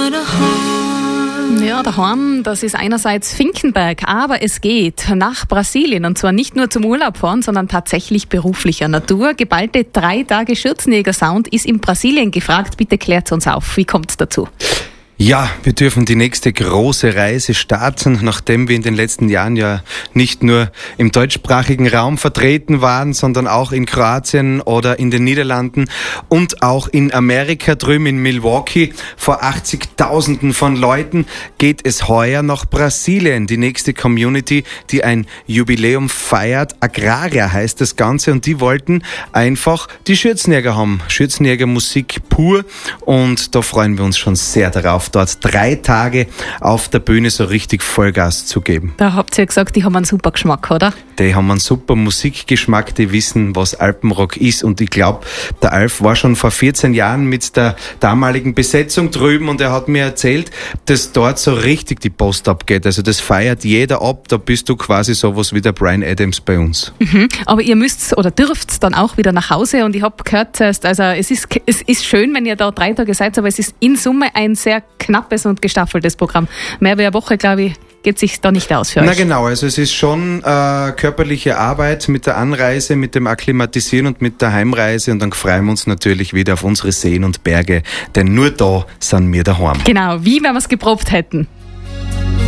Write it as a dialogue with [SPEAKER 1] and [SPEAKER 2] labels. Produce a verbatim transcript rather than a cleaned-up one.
[SPEAKER 1] Ja, daheim, das ist einerseits Finkenberg, aber es geht nach Brasilien und zwar nicht nur zum Urlaub fahren, sondern tatsächlich beruflicher Natur. Geballte drei Tage Schürzenjäger-Sound ist in Brasilien gefragt. Bitte klärt uns auf, wie kommt es dazu?
[SPEAKER 2] Ja, wir dürfen die nächste große Reise starten, nachdem wir in den letzten Jahren ja nicht nur im deutschsprachigen Raum vertreten waren, sondern auch in Kroatien oder in den Niederlanden und auch in Amerika drüben in Milwaukee vor achtzigtausenden von Leuten geht es heuer nach Brasilien. Die nächste Community, die ein Jubiläum feiert, Agraria heißt das Ganze und die wollten einfach die Schürzenjäger haben. Schürzenjägermusik pur und da freuen wir uns schon sehr darauf, dort drei Tage auf der Bühne so richtig Vollgas zu geben.
[SPEAKER 1] Da habt ihr ja gesagt, die haben einen super Geschmack, oder?
[SPEAKER 2] Die haben einen super Musikgeschmack, die wissen, was Alpenrock ist und ich glaube, der Alf war schon vor vierzehn Jahren mit der damaligen Besetzung drüben und er hat mir erzählt, dass dort so richtig die Post abgeht. Also das feiert jeder ab, da bist du quasi sowas wie der Bryan Adams bei uns.
[SPEAKER 1] Mhm. Aber ihr müsst oder dürft dann auch wieder nach Hause und ich habe gehört, also es ist, es ist schön, wenn ihr da drei Tage seid, aber es ist in Summe ein sehr knappes und gestaffeltes Programm. Mehr wie eine Woche, glaube ich, geht sich da nicht aus für euch.
[SPEAKER 2] Na genau, also es ist schon äh, körperliche Arbeit mit der Anreise, mit dem Akklimatisieren und mit der Heimreise und dann freuen wir uns natürlich wieder auf unsere Seen und Berge, denn nur da sind wir daheim.
[SPEAKER 1] Genau, wie wenn wir es geprobt hätten.